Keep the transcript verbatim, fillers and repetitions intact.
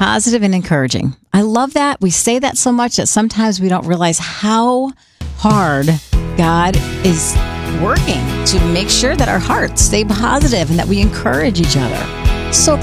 positive and encouraging. I love that. We say that so much that sometimes we don't realize how hard God is working to make sure that our hearts stay positive and that we encourage each other. So